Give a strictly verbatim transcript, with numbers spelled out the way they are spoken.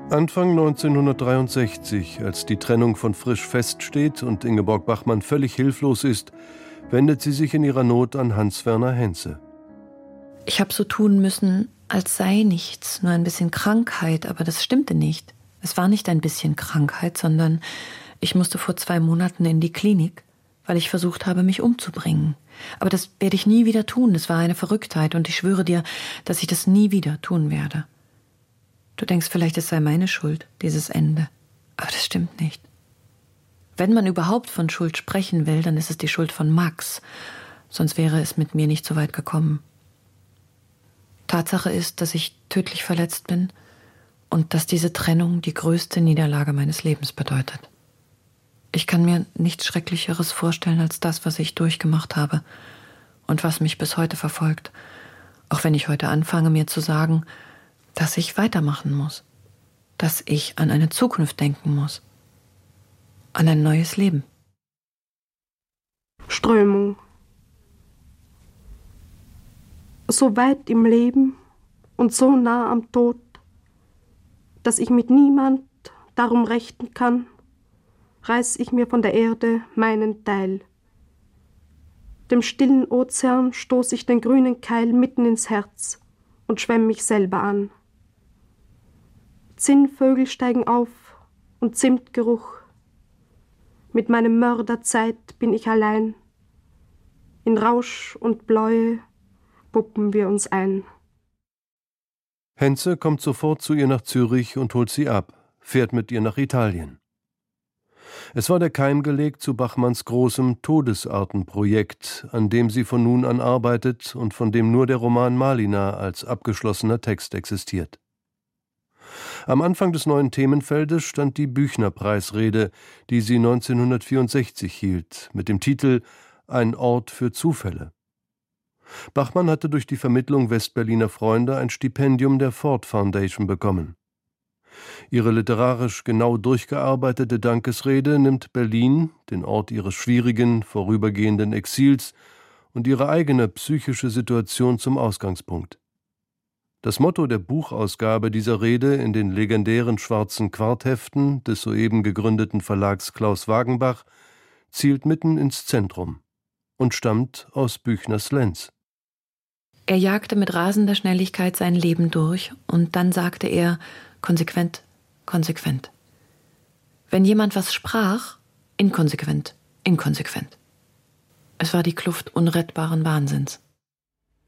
Anfang neunzehnhundertdreiundsechzig, als die Trennung von Frisch feststeht und Ingeborg Bachmann völlig hilflos ist, wendet sie sich in ihrer Not an Hans-Werner Henze. Ich habe so tun müssen, als sei nichts, nur ein bisschen Krankheit, aber das stimmte nicht. Es war nicht ein bisschen Krankheit, sondern ich musste vor zwei Monaten in die Klinik, weil ich versucht habe, mich umzubringen. Aber das werde ich nie wieder tun, das war eine Verrücktheit und ich schwöre dir, dass ich das nie wieder tun werde. Du denkst vielleicht, es sei meine Schuld, dieses Ende. Aber das stimmt nicht. Wenn man überhaupt von Schuld sprechen will, dann ist es die Schuld von Max. Sonst wäre es mit mir nicht so weit gekommen. Tatsache ist, dass ich tödlich verletzt bin und dass diese Trennung die größte Niederlage meines Lebens bedeutet. Ich kann mir nichts Schrecklicheres vorstellen als das, was ich durchgemacht habe und was mich bis heute verfolgt. Auch wenn ich heute anfange, mir zu sagen, dass ich weitermachen muss, dass ich an eine Zukunft denken muss, an ein neues Leben. Strömung. So weit im Leben und so nah am Tod, dass ich mit niemand darum rechten kann, reiß ich mir von der Erde meinen Teil. Dem stillen Ozean stoß ich den grünen Keil mitten ins Herz und schwemm mich selber an. Zinnvögel steigen auf und Zimtgeruch. Mit meinem Mörder Zeit bin ich allein. In Rausch und Bläue puppen wir uns ein. Henze kommt sofort zu ihr nach Zürich und holt sie ab, fährt mit ihr nach Italien. Es war der Keim gelegt zu Bachmanns großem Todesartenprojekt, an dem sie von nun an arbeitet und von dem nur der Roman Malina als abgeschlossener Text existiert. Am Anfang des neuen Themenfeldes stand die Büchner-Preisrede, die sie neunzehnhundertvierundsechzig hielt, mit dem Titel »Ein Ort für Zufälle«. Bachmann hatte durch die Vermittlung Westberliner Freunde ein Stipendium der Ford Foundation bekommen. Ihre literarisch genau durchgearbeitete Dankesrede nimmt Berlin, den Ort ihres schwierigen, vorübergehenden Exils, und ihre eigene psychische Situation zum Ausgangspunkt. Das Motto der Buchausgabe dieser Rede in den legendären schwarzen Quartheften des soeben gegründeten Verlags Klaus Wagenbach zielt mitten ins Zentrum und stammt aus Büchners Lenz. Er jagte mit rasender Schnelligkeit sein Leben durch und dann sagte er konsequent, konsequent. Wenn jemand was sprach, inkonsequent, inkonsequent. Es war die Kluft unrettbaren Wahnsinns.